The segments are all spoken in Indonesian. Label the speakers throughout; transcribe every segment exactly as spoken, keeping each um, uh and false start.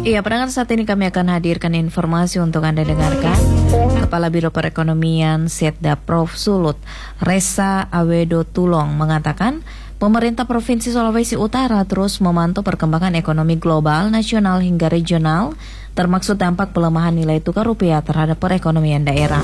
Speaker 1: Iya, pendengar, saat ini kami akan hadirkan informasi untuk Anda dengarkan. Kepala Biro Perekonomian Setda Prof Sulut, Resa Awedo Tulong, mengatakan pemerintah Provinsi Sulawesi Utara terus memantau perkembangan ekonomi global, nasional hingga regional, termasuk dampak pelemahan nilai tukar rupiah terhadap perekonomian daerah.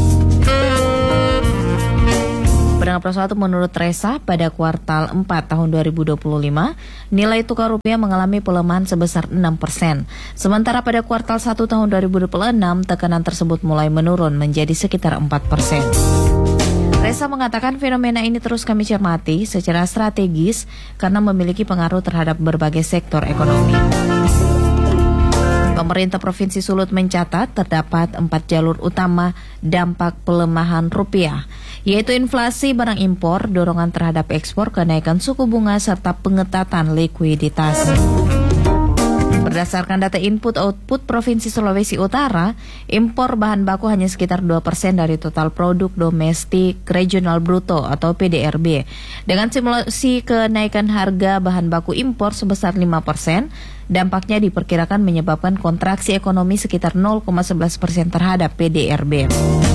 Speaker 1: Pendengar Pro satu, menurut Resa, pada kuartal empat tahun dua ribu dua puluh lima, nilai tukar rupiah mengalami pelemahan sebesar enam persen. Sementara pada kuartal satu tahun dua ribu dua puluh enam, tekanan tersebut mulai menurun menjadi sekitar empat persen. Resa mengatakan fenomena ini terus kami cermati secara strategis karena memiliki pengaruh terhadap berbagai sektor ekonomi. Pemerintah Provinsi Sulut mencatat terdapat empat jalur utama dampak pelemahan rupiah, yaitu inflasi barang impor, dorongan terhadap ekspor, kenaikan suku bunga, serta pengetatan likuiditas. Berdasarkan data input-output Provinsi Sulawesi Utara, impor bahan baku hanya sekitar dua persen dari total produk domestik regional bruto atau P D R B. Dengan simulasi kenaikan harga bahan baku impor sebesar lima persen, dampaknya diperkirakan menyebabkan kontraksi ekonomi sekitar nol koma sebelas persen terhadap P D R B.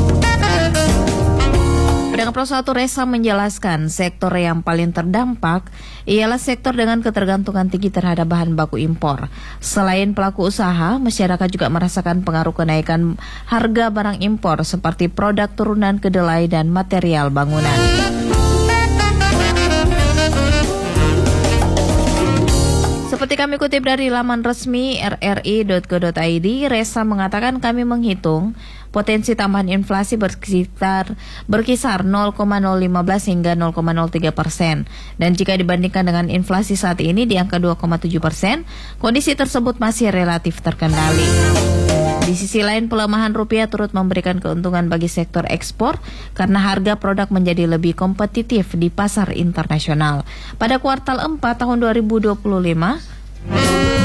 Speaker 1: Pendengar Pro satu, Resa menjelaskan sektor yang paling terdampak ialah sektor dengan ketergantungan tinggi terhadap bahan baku impor. Selain pelaku usaha, masyarakat juga merasakan pengaruh kenaikan harga barang impor seperti produk turunan kedelai dan material bangunan. Seperti kami kutip dari laman resmi r r i dot go dot i d, Resa mengatakan kami menghitung potensi tambahan inflasi berkisar, berkisar nol koma nol lima belas hingga nol koma nol tiga persen. Dan jika dibandingkan dengan inflasi saat ini di angka dua koma tujuh persen, kondisi tersebut masih relatif terkendali. Di sisi lain, pelemahan rupiah turut memberikan keuntungan bagi sektor ekspor karena harga produk menjadi lebih kompetitif di pasar internasional. Pada kuartal empat tahun dua ribu dua puluh lima,